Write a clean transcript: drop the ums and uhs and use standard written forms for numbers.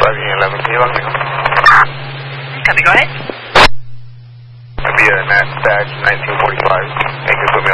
11, can you let me know? Copy, go ahead. It'll be a NASDAQ 1945. Thank you.